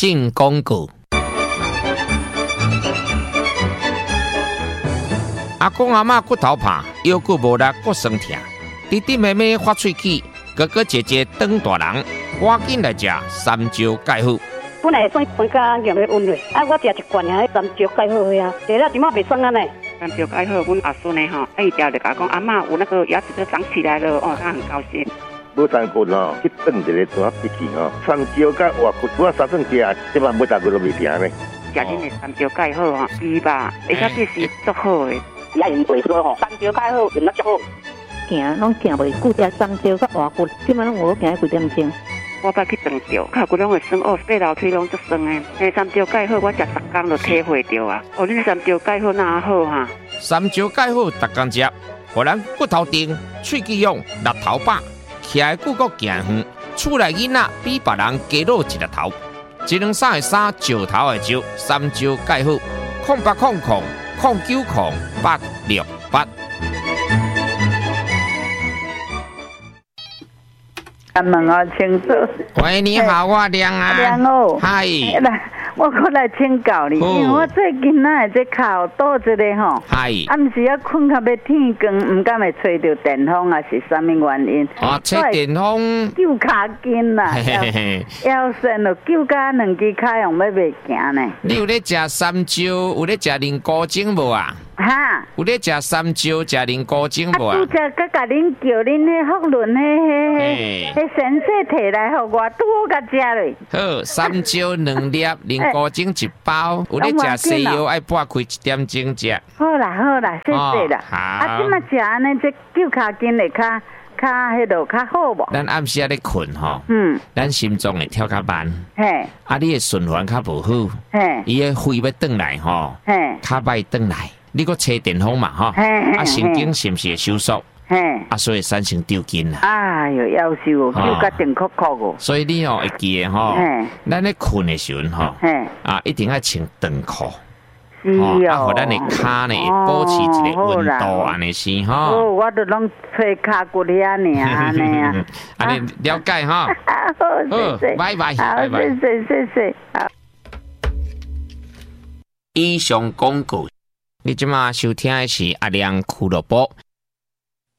进广告。阿公阿嬷骨头怕，腰骨无力，骨酸痛。弟弟妹妹发喙齿，哥哥姐姐长大人，赶紧来吃三椒钙好。 本来算分家养的温热，我食一罐啊，三椒钙好呀，食了怎么袂酸啊呢？ 三椒钙好，阮阿孙呢吼，伊条就甲讲阿嬷有那个牙齿都长起来了，哦，他很高兴。 无三骨吼，去炖一个大笔记吼，三椒甲活骨，我三顿食，即摆每大骨都袂停呢。 食恁的三椒钙好吼，猪吧，而且这是足好的。 也因为说吼，三椒钙好，用得足好。 行拢行袂久，食三椒甲活骨，即摆拢有行几点钟。 我捌去长着，脚骨拢会酸哦，爬楼梯拢足酸的。那三椒钙好，我食10天就体会着啊。哦，恁三椒钙好哪好哈？ 三椒钙好，逐工食，互咱骨头硬、喙齿勇、力头饱，徛的久阁行远，厝内囡仔比别人加老一粒头。1两3的3，石头的石，三椒钙好，0800090868。 问我清楚。 喂，你好，我亮啊。 亮哦。 嗨。 我过来请教你，因为我最近仔这脚肚子咧吼，暗时啊困到要天光，唔敢会吹到电风啊，是啥物原因？ 吹电风。 揪脚筋啦，腰酸咯，揪脚2支脚用要袂行呢。 你有咧食三椒，有咧食菱膏精无啊？ 哈， 有咧食三椒，食菱膏精无啊？ 拄则甲甲恁叫恁迄福伦迄先生摕来互我，拄好甲食咧。 好，三椒2粒，菱膏精1包。有咧食西药，爱擘开1点钟食。 好啦，谢谢啦。啊，即马食安尼，这揪脚筋会较迄落较好无？ 咱暗时咧困吼，咱心脏会跳较慢。 嘿， 啊，你的循环较无好。嘿，伊的肺要转来吼，嘿，较歹转来。你搁吹电风嘛吼，啊神经是毋是会收缩？啊所以产生丢筋啦。 哎哟，夭寿哦，揪甲定酷酷哦。 所以你会记的吼，咱咧困的时阵吼，啊一定要穿长裤。 是哦， 啊，互咱的骹呢保持一个温度安尼是吼。 哦，我都拢吹骹骨遐尔安尼啊。 安尼了解哈。 好，谢谢。 拜拜。 好，谢谢。好。 以上广告。你即马收听的是阿亮俱乐部，